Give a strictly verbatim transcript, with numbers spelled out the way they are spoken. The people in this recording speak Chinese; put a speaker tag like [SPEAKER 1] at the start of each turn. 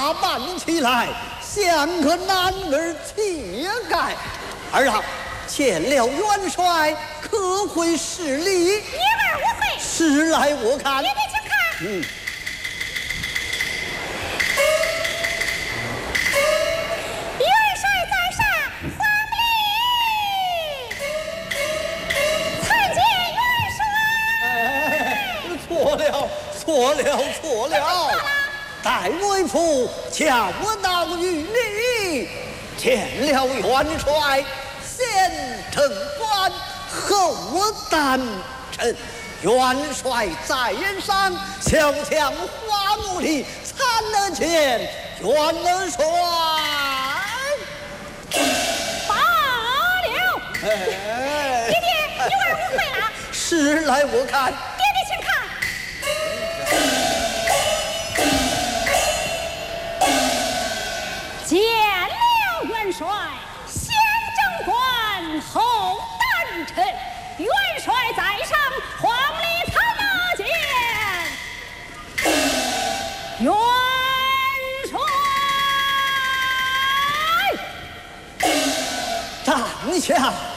[SPEAKER 1] 打扮起来像个男儿乞丐。儿啊，见了元帅可会施礼？
[SPEAKER 2] 一儿我会。
[SPEAKER 1] 时来我看。
[SPEAKER 2] 爹爹请看。
[SPEAKER 1] 嗯。
[SPEAKER 2] 元帅在上，皇礼。参见元帅。
[SPEAKER 1] 哎，错了，错了，错了！待为父叫我到狱里，见了元帅，先称官，后担臣。元帅在人上，小将花木里参得见元帅。
[SPEAKER 2] 罢了。
[SPEAKER 1] 哎，
[SPEAKER 2] 爹爹，一会儿我会了。
[SPEAKER 1] 时来我看。
[SPEAKER 2] 爹爹请看。见了元帅，先正官，后担臣。元帅在上，皇礼参纳见。元帅，
[SPEAKER 1] 帐下。